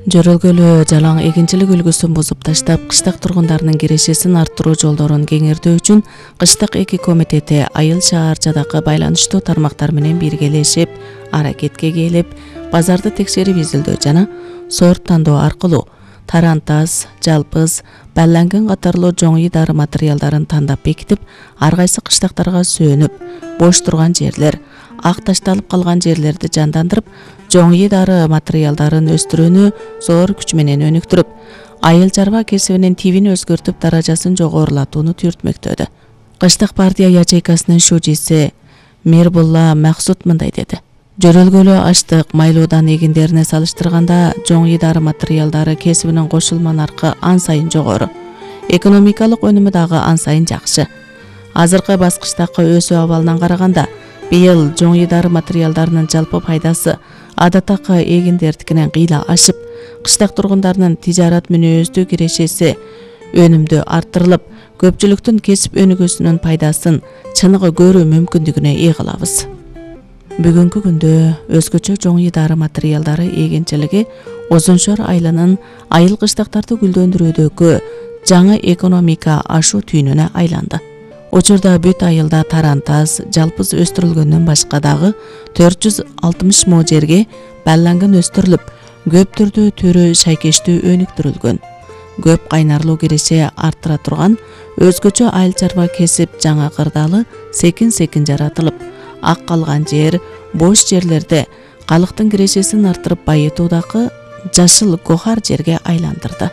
Жөрөлгөлүү жалаң эгинчилик үлгүсүн бузуп таштап, кыштак тургундарынын кирешесин арттыруу жолдорун кеңиртүү үчүн Кыштак эки комитети айыл шаарчадагы байланыштуу тармактар менен биргелешип, аракетке келип, базарды текшерип изилдөө жана сорт тандоо аркылуу тарантас, жалпыз, балланган катарлуу жоң дары материалдарын тандап бекитип, ар кайсы кыштактарга сөөнүп, бош турган жерлер, ак ташталып калган жерлерди жандандырып, жоң дары материалдарын өстүрүүнү зор күч менен өнүктүрүп, айыл чарба кесибинин тибин өзгөртүп, даражасын жогорулатууну түртмөктөдү. Кыштак партия ячейкасынын шужиси Мирбулла Максут мындай деди: Жөрөлгөлүү аштык, майлуудан эгиндерине салыштырганда жоң дары материалдары кесибинин кошулма наркы ан сайын жогору. Экономикалык өнүмү дагы ан сайын жакшы. Азыркы баскычтагы өсүү абалынан караганда, быйыл жоң дары материалдарынын жалпы пайдасы адаттагы эгиндердикинен кыйла ашып, кыштак тургундарынын тижарат мүнөздүү кирешеси өнүмдү арттырылып, көпчүлүктүн кесип өнүгүүсүнүн пайдасын чыныгы көрүү мүмкүндүгүнө ээ кылабыз. Бүгүнкү күндө өзгөчө жоң дары материалдары эгинчилиги Озуншор айылынын айыл кыштактарды гүлдөндүрүүдөгү жаңы экономика ашуу түйүнүнө айланды. Учурда бүт айылда тарантас, жалпыз өстүрүлгөндөн башка дагы 460 мо жерге балланган өстүрүлүп, көп түрдүү түрү шайкештүү өнүктүрүлгөн. Көп кайнарлуу киреше арттыра турган өзгөчө айыл чарба кесип жаңа кырдаалы секин-секин жаратылып, ак калган жер, бош жерлерде калктын кирешесин арттырып байытуу дагы жашыл гохар жерге айландырды.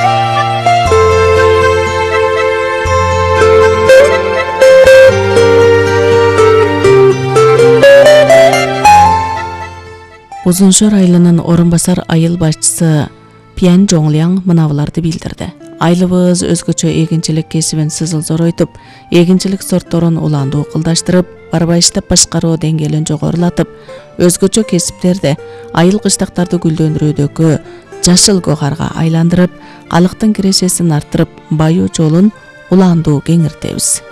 Озуншор айылынын орун басар айыл башчысы Пьян Жоңляң мынабыларды билдирди. Айылыбыз өзгөчө эгинчилик кесибин сызылзоройтуп, эгинчилик сортторун уландуу кылдаштырып, барбайыштап башкаруу деңгээлин жогорулатып, өзгөчө кесиптерде айыл кыштактарды гүлдөндүрүүдөгү жашыл гохарга айландырып, калктын кирешесин арттырып, баюу жолун уландуу кеңиртебиз.